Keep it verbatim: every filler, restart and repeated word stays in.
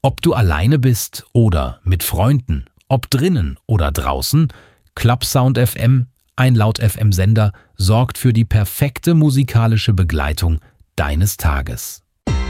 Ob du alleine bist oder mit Freunden, ob drinnen oder draußen, Clubsound F M, ein Laut-F M-Sender, sorgt für die perfekte musikalische Begleitung deines Tages.